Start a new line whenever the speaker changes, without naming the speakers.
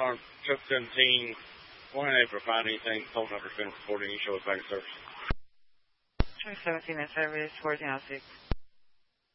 Alarm, Truck 17. Why don't they provide anything? Phone number's been recorded. You show us back in service.
Truck 17 in service, 1406.